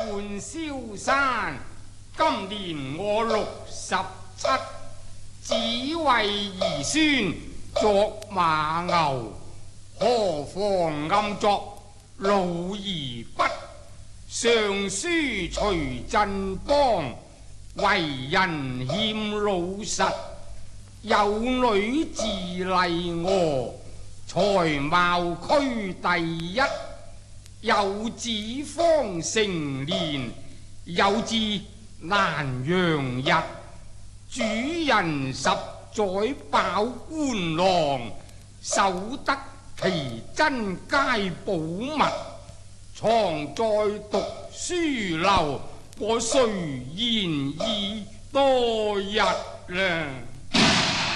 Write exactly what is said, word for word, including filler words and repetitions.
喚蕭山，今年我六十七，只為兒孫作馬牛，何妨暗作老兒筆。上書徐振邦，為人欠老實，有女自麗娥，才貌區第一。有子方成年，有志難揚日。主人十載保官郎，守得其真皆寶物，藏在讀書樓，我垂涎已多日啦。